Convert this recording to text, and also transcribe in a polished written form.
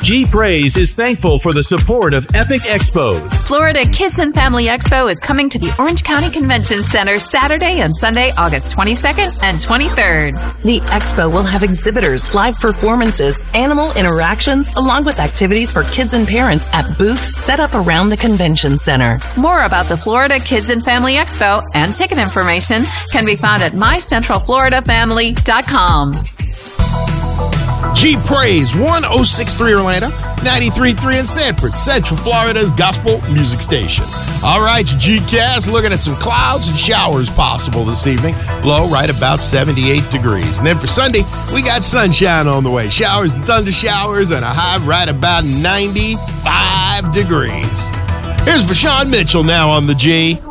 G Praise is thankful for the support of Epic Expos. Florida Kids and Family Expo is coming to the Orange County Convention Center Saturday and Sunday, August 22nd and 23rd. The expo will have exhibitors, live performances, animal interactions, along with activities for kids and parents at booths set up around the convention center. More about the Florida Kids and Family Expo and ticket information can be found at mycentralfloridafamily.com. G Praise, 106.3 Orlando, 93.3 in Sanford, Central Florida's gospel music station. All right, G-Cast, looking at some clouds and showers possible this evening. Low right about 78 degrees. And then for Sunday, we got sunshine on the way. Showers and thunder showers and a high right about 95 degrees. Here's Vashawn Mitchell now on the G.